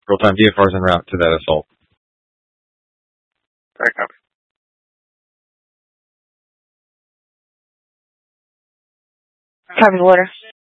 Real-time DFRs en route to that assault. Very copy. Copy the order.